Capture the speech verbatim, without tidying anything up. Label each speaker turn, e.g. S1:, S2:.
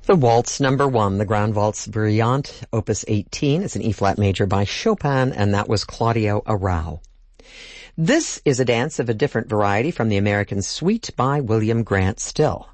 S1: The Waltz Number One, the Grand Waltz Brillante, Opus eighteen. It's an E-flat major by Chopin, and that was Claudio Arrau. This is a dance of a different variety from the American Suite by William Grant Still.